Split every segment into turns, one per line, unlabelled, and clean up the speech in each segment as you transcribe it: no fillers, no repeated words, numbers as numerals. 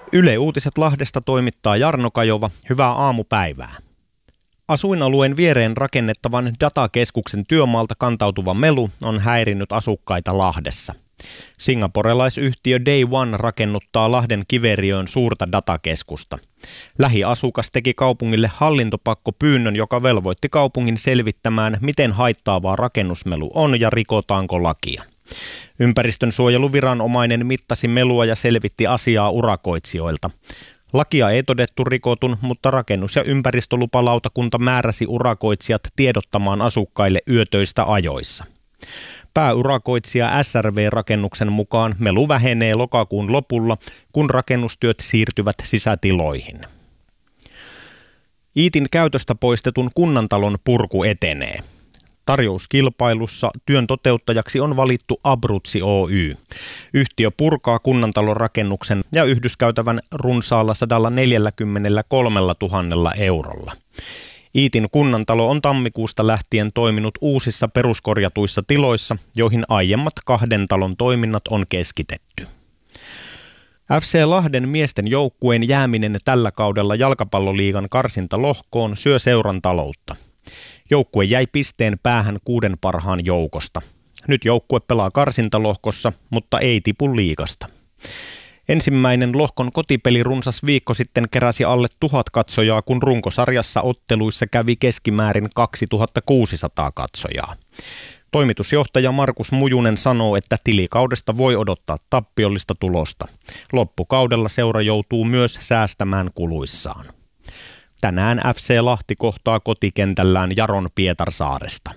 Yle Uutiset Lahdesta toimittaa Jarno Kajova. Hyvää aamupäivää. Asuinalueen viereen rakennettavan datakeskuksen työmaalta kantautuva melu on häirinnyt asukkaita Lahdessa. Singaporelaisyhtiö Day One rakennuttaa Lahden Kiveriöön suurta datakeskusta. Lähiasukas teki kaupungille hallintopakkopyynnön, joka velvoitti kaupungin selvittämään, miten haittaavaa rakennusmelu on ja rikotaanko lakia. Ympäristönsuojeluviranomainen mittasi melua ja selvitti asiaa urakoitsijoilta. Lakia ei todettu rikotun, mutta rakennus- ja ympäristölupalautakunta määräsi urakoitsijat tiedottamaan asukkaille yötöistä ajoissa. Pääurakoitsija SRV-rakennuksen mukaan melu vähenee lokakuun lopulla, kun rakennustyöt siirtyvät sisätiloihin. Iitin käytöstä poistetun kunnantalon purku etenee. Tarjouskilpailussa työn toteuttajaksi on valittu Abruzzi Oy. Yhtiö purkaa kunnantalon rakennuksen ja yhdyskäytävän runsaalla 143 000 eurolla. Iitin kunnantalo on tammikuusta lähtien toiminut uusissa peruskorjatuissa tiloissa, joihin aiemmat kahden talon toiminnat on keskitetty. FC Lahden miesten joukkueen jääminen tällä kaudella jalkapalloliigan karsintalohkoon syö seuran taloutta. Joukkue jäi pisteen päähän 6 parhaan joukosta. Nyt joukkue pelaa karsintalohkossa, mutta ei tipu liigasta. Ensimmäinen lohkon kotipeli runsas viikko sitten keräsi alle 1000 katsojaa, kun runkosarjassa otteluissa kävi keskimäärin 2600 katsojaa. Toimitusjohtaja Markus Mujunen sanoo, että tilikaudesta voi odottaa tappiollista tulosta. Loppukaudella seura joutuu myös säästämään kuluissaan. Tänään FC Lahti kohtaa kotikentällään Jaron Pietarsaaresta.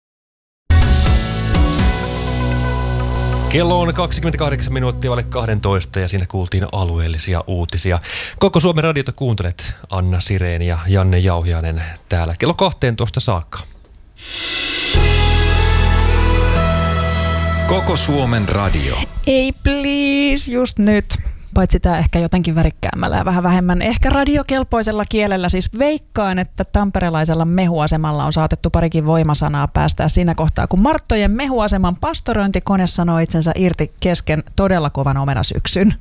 Kello on 28 minuuttia vaille 12 ja siinä kuultiin alueellisia uutisia. Koko Suomen radiota kuuntelet. Anna Sirén ja Janne Jauhiainen täällä kello 12 saakka.
Koko Suomen radio.
Ei please, just nyt. Paitsi tämä ehkä jotenkin värikkäämmällä ja vähän vähemmän ehkä radiokelpoisella kielellä. Siis veikkaan, että tamperelaisella mehuasemalla on saatettu parikin voimasanaa päästää siinä kohtaa, kun Marttojen mehuaseman pastorointikone sanoo itsensä irti kesken todella kovan omenasyksyn.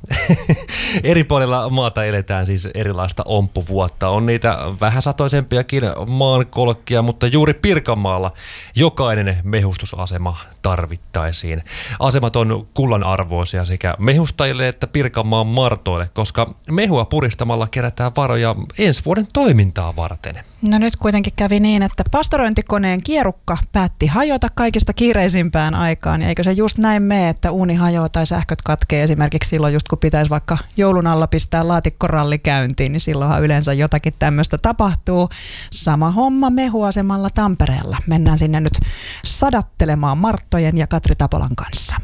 Eri puolilla maata eletään siis erilaista omppuvuotta. On niitä vähän satoisempiakin maankolkkia, mutta juuri Pirkanmaalla jokainen mehustusasema tarvittaisiin. Asemat on kullan arvoisia sekä mehustajille että Pirkanmaan martoille, koska mehua puristamalla kerätään varoja ensi vuoden toimintaa varten.
No nyt kuitenkin kävi niin, että pastorointikoneen kierukka päätti hajota kaikista kiireisimpään aikaan. Ja eikö se just näin mene, että uuni hajoaa tai sähköt katkee esimerkiksi silloin just kun pitäisi vaikka joulun alla pistää laatikkoralli käyntiin, niin silloinhan yleensä jotakin tämmöistä tapahtuu. Sama homma mehuasemalla Tampereella. Mennään sinne nyt sadattelemaan Marttojen ja Katri Tapolan kanssa.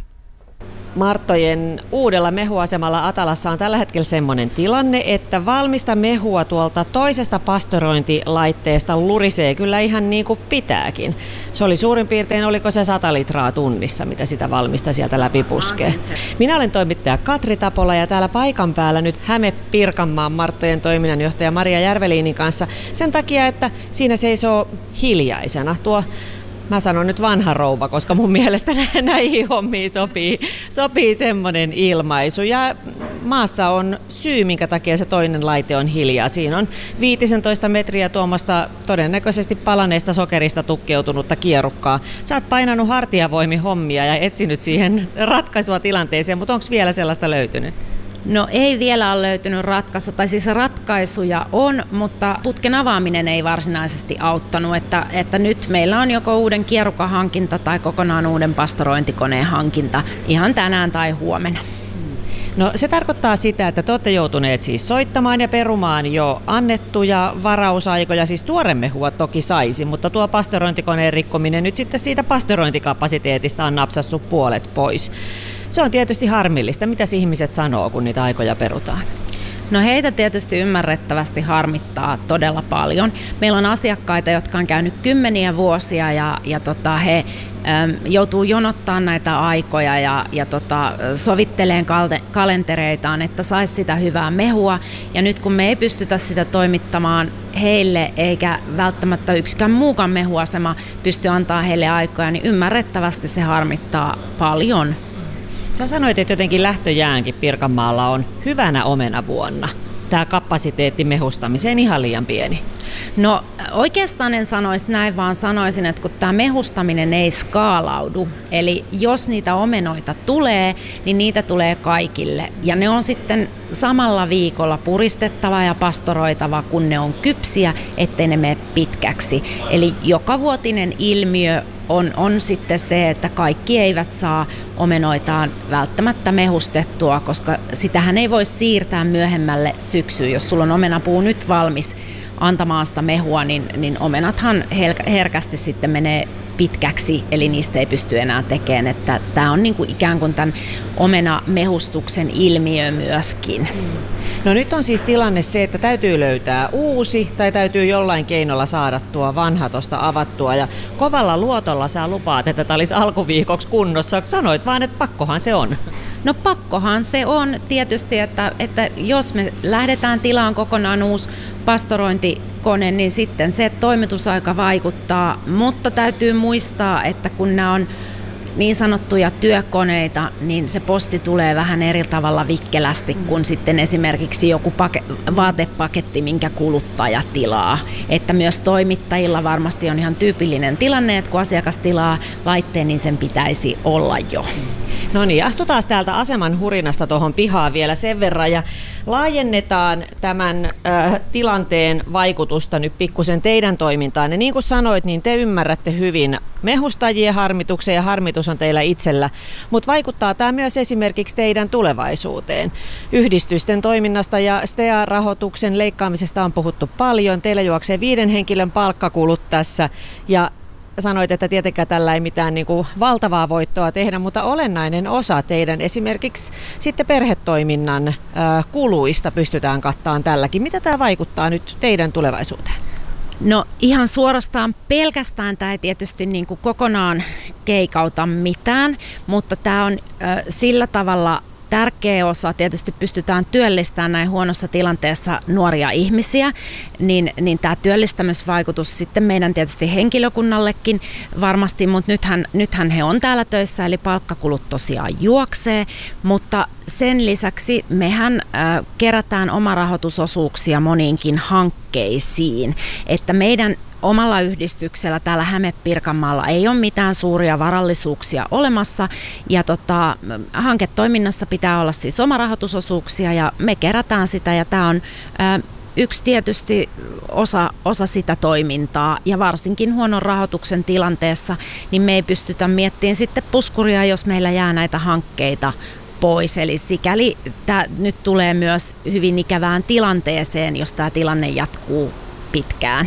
Marttojen uudella mehuasemalla Atalassa on tällä hetkellä semmoinen tilanne, että valmista mehua tuolta toisesta pastorointilaitteesta lurisee kyllä ihan niin kuin pitääkin. Se oli suurin piirtein, oliko se 100 litraa tunnissa, mitä sitä valmista sieltä läpi puskee. Minä olen toimittaja Katri Tapola ja täällä paikan päällä nyt Häme-Pirkanmaan Marttojen toiminnanjohtaja Maria Järveliinin kanssa sen takia, että siinä seisoo hiljaisena tuo. Mä sanon nyt vanha rouva, koska mun mielestä näihin hommiin sopii semmoinen ilmaisu. Ja maassa on syy, minkä takia se toinen laite on hiljaa. Siinä on 15 metriä tuomasta todennäköisesti palaneesta sokerista tukkeutunutta kierukkaa. Sä oot painanut hartiavoimin hommia ja etsinyt siihen ratkaisua tilanteeseen, mutta onko vielä sellaista löytynyt?
No ei vielä ole löytynyt ratkaisu, tai siis ratkaisuja on, mutta putken avaaminen ei varsinaisesti auttanut, että nyt meillä on joko uuden kierukkahankinta tai kokonaan uuden pastorointikoneen hankinta ihan tänään tai huomenna.
No se tarkoittaa sitä, että te olette joutuneet siis soittamaan ja perumaan jo annettuja varausaikoja, siis tuore mehua toki saisi, mutta tuo pastorointikoneen rikkominen nyt sitten siitä pastorointikapasiteetista on napsassut puolet pois. Se on tietysti harmillista. Mitäs ihmiset sanoo, kun niitä aikoja perutaan?
No heitä tietysti ymmärrettävästi harmittaa todella paljon. Meillä on asiakkaita, jotka on käynyt kymmeniä vuosia ja he joutuu jonottaa näitä aikoja ja sovitteleen kalentereitaan, että saisi sitä hyvää mehua. Ja nyt kun me ei pystytä sitä toimittamaan heille eikä välttämättä yksikään muukaan mehuasema pysty antaa heille aikoja, niin ymmärrettävästi se harmittaa paljon.
Sä sanoit, että jotenkin lähtöjäänkin Pirkanmaalla on hyvänä omenavuonna. Tämä kapasiteetti mehustamiseen ihan liian pieni.
No oikeastaan en sanoisi näin, vaan sanoisin, että kun tämä mehustaminen ei skaalaudu, eli jos niitä omenoita tulee, niin niitä tulee kaikille. Ja ne on sitten samalla viikolla puristettava ja pastoroitava, kun ne on kypsiä, ettei ne mene pitkäksi. Eli jokavuotinen ilmiö on sitten se, että kaikki eivät saa omenoitaan välttämättä mehustettua, koska sitähän ei voi siirtää myöhemmälle syksyyn. Jos sulla on omenapuu nyt valmis antamaan sitä mehua, niin omenathan herkästi sitten menee pitkäksi, eli niistä ei pysty enää tekemään. Että tämä on niin kuin ikään kuin tämän omenamehustuksen ilmiö myöskin.
No nyt on siis tilanne se, että täytyy löytää uusi tai täytyy jollain keinolla saada tuo vanha tuosta avattua. Ja kovalla luotolla sä lupaat, että tämä olisi alkuviikoksi kunnossa. Sanoit vaan, että pakkohan se on.
No pakkohan se on tietysti, että jos me lähdetään tilaan kokonaan uusi pastorointikone, niin sitten se toimitusaika vaikuttaa, mutta täytyy muistaa, että kun nämä on niin sanottuja työkoneita, niin se posti tulee vähän eri tavalla vikkelästi kuin sitten esimerkiksi joku vaatepaketti, minkä kuluttaja tilaa. Että myös toimittajilla varmasti on ihan tyypillinen tilanne, että kun asiakas tilaa laitteen, niin sen pitäisi olla jo.
No niin, astutaan täältä aseman hurinasta tuohon pihaan vielä sen verran ja laajennetaan tämän tilanteen vaikutusta nyt pikkusen teidän toimintaan. Ja niin kuin sanoit, niin te ymmärrätte hyvin mehustajien harmituksen ja harmitus on teillä itsellä, mutta vaikuttaa tämä myös esimerkiksi teidän tulevaisuuteen. Yhdistysten toiminnasta ja STEA-rahoituksen leikkaamisesta on puhuttu paljon. Teillä juoksee 5 henkilön palkkakulut tässä ja sanoit, että tietenkään tällä ei mitään niin kuin valtavaa voittoa tehdä, mutta olennainen osa teidän esimerkiksi sitten perhetoiminnan kuluista pystytään kattamaan tälläkin. Mitä tämä vaikuttaa nyt teidän tulevaisuuteen?
No ihan suorastaan pelkästään tämä ei tietysti niin kuin kokonaan keikauta mitään, mutta tämä on sillä tavalla tärkeä osa, tietysti pystytään työllistämään näin huonossa tilanteessa nuoria ihmisiä, niin tämä työllistämisvaikutus sitten meidän tietysti henkilökunnallekin varmasti, mutta nythän he on täällä töissä, eli palkkakulut tosiaan juoksee, mutta sen lisäksi mehän kerätään omarahoitusosuuksia moniinkin hankkeisiin, että meidän omalla yhdistyksellä täällä Häme-Pirkanmaalla ei ole mitään suuria varallisuuksia olemassa ja hanketoiminnassa pitää olla siis omarahoitusosuuksia ja me kerätään sitä ja tämä on yksi tietysti osa sitä toimintaa ja varsinkin huonon rahoituksen tilanteessa, niin me ei pystytä miettimään sitten puskuria, jos meillä jää näitä hankkeita pois. Eli sikäli tämä nyt tulee myös hyvin ikävään tilanteeseen, jos tämä tilanne jatkuu pitkään.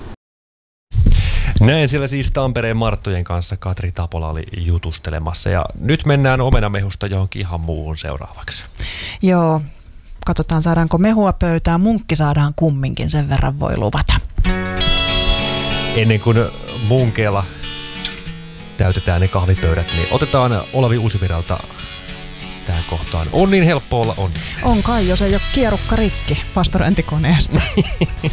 Näin siellä siis Tampereen Marttojen kanssa Katri Tapola oli jutustelemassa ja nyt mennään omenamehusta johonkin ihan muuhun seuraavaksi.
Joo, katsotaan saadaanko mehua pöytään, munkki saadaan kumminkin, sen verran voi luvata.
Ennen kuin munkeella täytetään ne kahvipöydät, niin otetaan Olavi Uusivirralta tähän kohtaan. On niin helppo olla on.
On kai, jos ei ole kierukka rikki pastorointikoneesta.